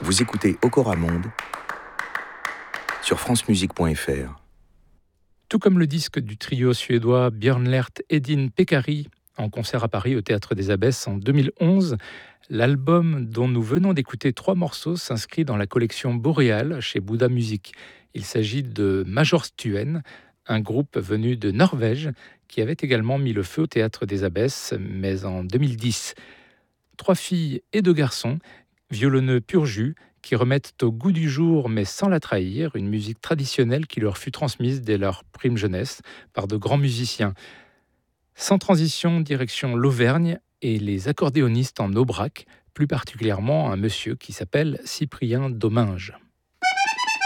Vous écoutez Okora Monde sur francemusique.fr. Tout comme le disque du trio suédois Björnlert Edin Pekkari en concert à Paris au Théâtre des Abbesses en 2011, l'album dont nous venons d'écouter 3 morceaux s'inscrit dans la collection Boréal chez Bouddha Music. Il s'agit de Majorstuen, un groupe venu de Norvège qui avait également mis le feu au Théâtre des Abbesses, mais en 2010. 3 filles et 2 garçons, violonneux pur jus, qui remettent au goût du jour, mais sans la trahir, une musique traditionnelle qui leur fut transmise dès leur prime jeunesse par de grands musiciens. Sans transition, direction l'Auvergne et les accordéonistes en Aubrac, plus particulièrement un monsieur qui s'appelle Cyprien Domingue.